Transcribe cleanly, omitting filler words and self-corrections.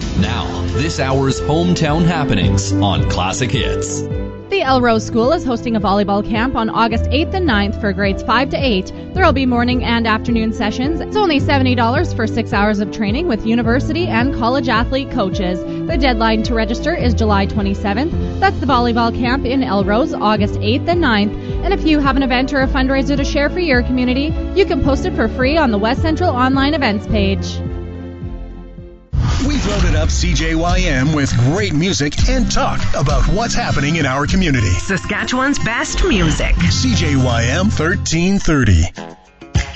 Now, this hour's hometown happenings on Classic Hits. The Elrose School is hosting a volleyball camp on August 8th and 9th for grades 5 to 8. There will be morning and afternoon sessions. It's only $70 for 6 hours of training with university and college athlete coaches. The deadline to register is July 27th. That's the volleyball camp in Elrose, August 8th and 9th. And if you have an event or a fundraiser to share for your community, you can post it for free on the West Central online events page. We've loaded up CJYM with great music and talk about what's happening in our community. Saskatchewan's best music. CJYM 1330.